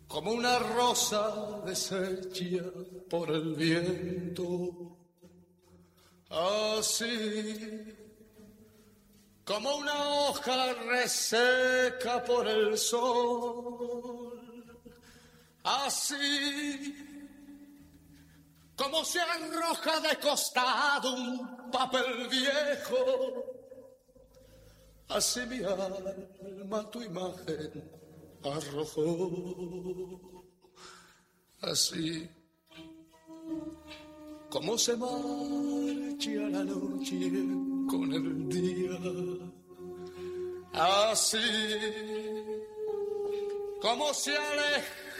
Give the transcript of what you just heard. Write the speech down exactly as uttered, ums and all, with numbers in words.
como una rosa deshecha por el viento, así como una hoja reseca por el sol, así como se arroja de costado un papel viejo, así mi alma tu imagen arrojó, así como se marcha la noche con el día, así como se aleja